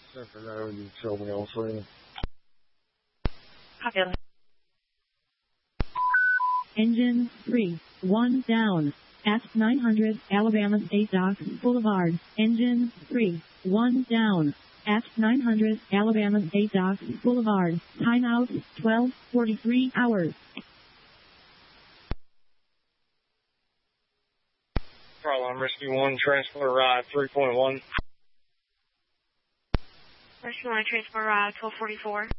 Central Road, you tell me on scene. Copy. Engine 3, 1 down. At 900 Alabama State Docks Boulevard. Engine 3, 1 down. At 900 Alabama State Docks Boulevard. Timeout 12:43 hours. Problem Rescue 1, transport ride 3.1. Rescue 1, transport ride 1244.